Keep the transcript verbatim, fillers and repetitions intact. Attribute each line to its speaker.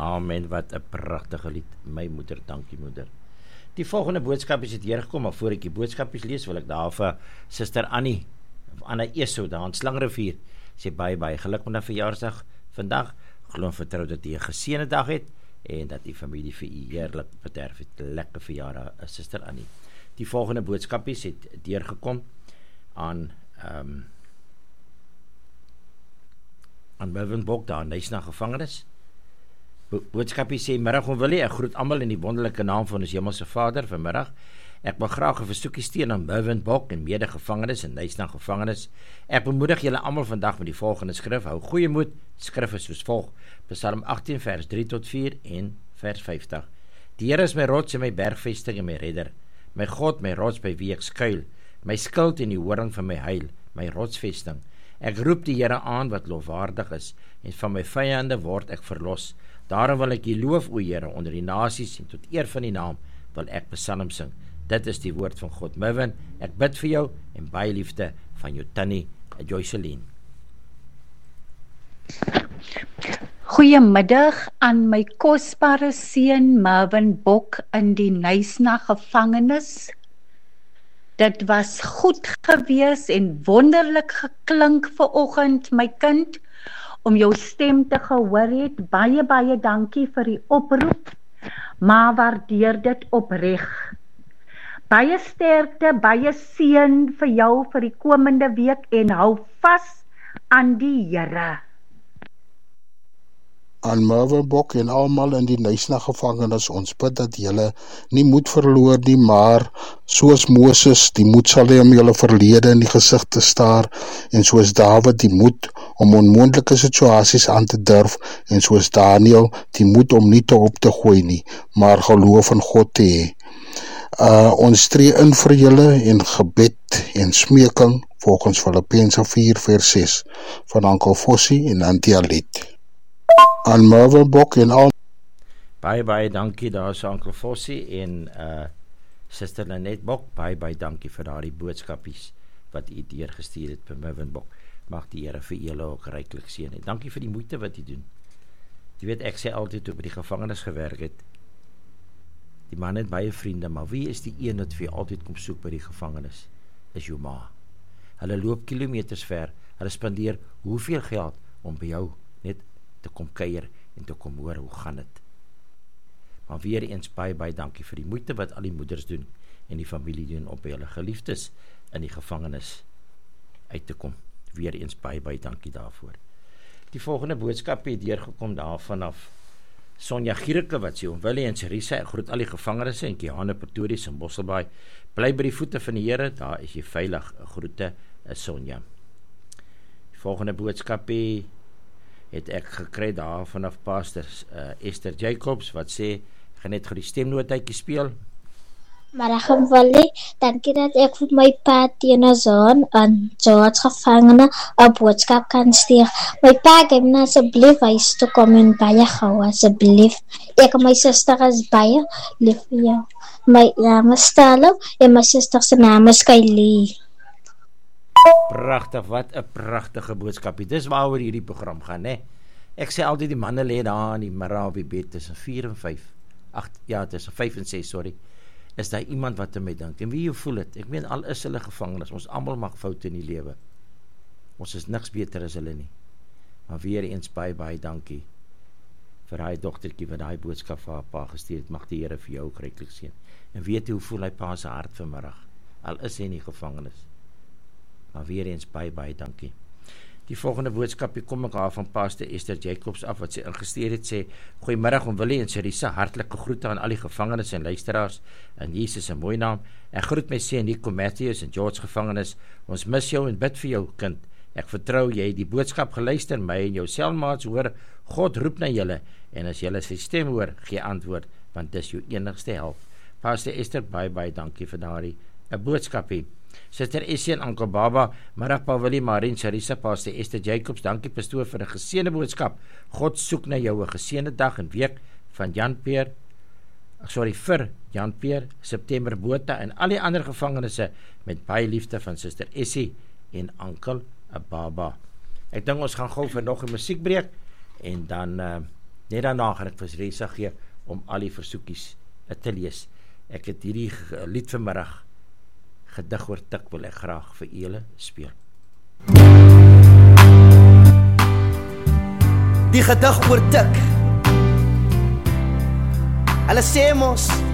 Speaker 1: Amen, wat 'n pragtige lied. My moeder, dankie moeder. Die volgende boodskap is het deurgekom, maar voor ek die boodskapies lees, wil ek daar vir Suster Annie, of Anna Eso, daar in Slangrivier, sê baie, baie geluk met haar verjaarsdag vandag, glo en vertrou dat jy 'n geseënde dag het, en dat die familie vir u heerlik bederf het, lekker verjaardag, Suster Annie. Die volgende boodskapies het deurgekom, aan, um, aan Mervyn Bok, daar in Nysna gevangenis. Boodskapie sê, middag om Willie, ek groet almal in die wonderlike naam van ons Hemelse Vader vanmiddag. Ek wil graag 'n versoekie stuur aan Mervyn Bok en mede gevangenis en Nysna gevangenis. Ek bemoedig julle almal vandag met die volgende skrif. Hou goeie moed. Skrif is soos volg: Psalm agttien vers drie tot vier en vers vyftig. Die Here is my rots en my bergvesting en my redder. My God, my rots by wie ek skuil. My skild en die horing van my heil, my rotsvesting. Ek roep die Here aan wat lofwaardig is, en van my vyande word ek verlos. Daarom wil ek U loof, o Here, onder die nasies, en tot eer van die naam wil ek psalm sing. Dit is die woord van God. Mervyn, ek bid vir jou, en baie liefde van jou tannie, Joycelyn.
Speaker 2: Goeiemiddag aan my kosbare seun Mervyn Bok in die Nysna gevangenis. Dit was goed gewees en wonderlik geklink vanoggend, my kind, om jou stem te gehoor het. Baie, baie dankie vir die oproep, maar waardeer dit opreg. Baie sterkte, baie seën vir jou vir die komende week en hou vas aan die Here.
Speaker 3: Aan Mervyn Bok en almal in die Nysna gevangenis, ons bid dat julle nie moed verloor nie, maar soos Moses die moed sal hê om julle verlede in die gesig te staar, en soos Dawid die moed om onmoontlike situasies aan te durf, en soos Daniel die moed om nie te op te gooi nie, maar geloof in God te hê. Uh, ons tree in vir julle en gebed en smeking volgens Filippense vier vers ses van Ankel Fossie en Antie Alet. Aan Mervyn Bok en al.
Speaker 1: Baie, baie dankie, daar is Ankel Fossie en uh, Suster Lenet Bok, baie, baie dankie vir daardie boodskapies wat u deurgestuur het by Mervyn Bok. Mag die Here vir julle ook ryklik seën. Dankie vir die moeite wat u doen. Jy weet, ek sê altyd toe by die gevangenis gewerk het, die man het baie vriende, maar wie is die een wat vir jou altyd kom soek by die gevangenis? Is jou ma. Hulle loop kilometers ver, hulle spandeer hoeveel geld om by jou net te kom kuier en te kom hoor, hoe gaan het? Maar weer eens baie, baie dankie vir die moeite wat al die moeders doen en die familie doen op by hulle geliefdes in die gevangenis uit te kom. Weer eens baie, baie dankie daarvoor. Die volgende boodskap het deurgekom daar vanaf Sonja Gierke wat sê, om Willie en Charissa, ek groet al die gevangenes in Kiane, Pretoria en Bosselbaai, bly by die voete van die Here, daar is jy veilig. Groete, Sonja. Die volgende boodskap het ek gekry daar vanaf Pastor uh, Esther Jacobs, wat sê, ek gaan net gou die stemnootjie speel.
Speaker 4: Maar ek gaan Willie, dankie dat ek vir my pa teen 'n zoon in George gevangene 'n boodskap kan stuur. My pa gee my asseblief huis toe kom en baie gou asseblief. Ek en my suster is baie lief vir jou. My naam is Stalo en my suster se naam is Kylie.
Speaker 1: Pragtig, wat 'n pragtige boodskapie. Dis waaroor hierdie program gaan, né? Ek sê altyd die manne lê daar in die middag op die bed tussen vier en vyf. Ag, ja, tussen vyf en ses, sorry. Is daar iemand wat aan my dink? En wie jy voel het? Ek meen, al is hulle gevangenes, ons almal mag foute in die lewe. Ons is niks beter as hulle nie. Maar weer eens baie, baie dankie vir hy dogtertjie wat hy boodskap vir haar pa gestuur het. Mag die Here vir jou ook ryklik seën. En weet jy hoe voel hy pa se hart vanmiddag? Al is hy in die gevangenis. Maar weer eens baie, baie dankie. Die volgende boodskap, kom ek haar van Pastor Esther Jacobs af, wat sy ingestuur het, sê, goeiemiddag om Willie en Charissa, hartelike groete aan al die gevangenes en luisteraars, in Jesus se mooi naam. Ek groet my seun Nico Matthews en George gevangenes, ons mis jou en bid vir jou kind. Ek vertrou jy die boodskap geluister, my en jou selmaats hoor, God roep na julle, en as julle sy stem hoor, gee antwoord, want dis jou enigste help. Pastor Esther, baie, baie dankie vir daardie 'n boodskapie. Suster Essie en Ankel Baba, middag pa Willie, Marien, Charissa, Pastor Esther Jacobs, dankie pastoor vir 'n geseënde boodskap. God soek na jou 'n geseënde dag en week van Jan Peer, sorry, vir Jan Peer, September Botha en al die ander gevangenisse met baie liefde van Suster Essie en Ankel Baba. Ek dink ons gaan gou vir nog 'n musiekbreek en dan uh, Net daarna gaan ek vir Resa gee om al die versoekies te lees. Ek het hierdie lied vanmiddag, gedig oor tik, wil ek graag vir julle speel.
Speaker 5: Die gedig oor tik. Hulle sê mos